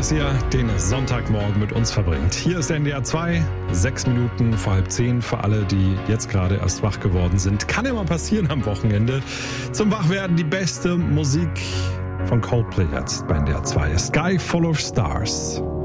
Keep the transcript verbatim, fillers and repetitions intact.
dass ihr den Sonntagmorgen mit uns verbringt. Hier ist der N D R zwei, sechs Minuten vor halb zehn für alle, die jetzt gerade erst wach geworden sind. Kann immer passieren am Wochenende. Zum Wachwerden die beste Musik von Coldplay jetzt bei N D R zwei. Sky Full of Stars.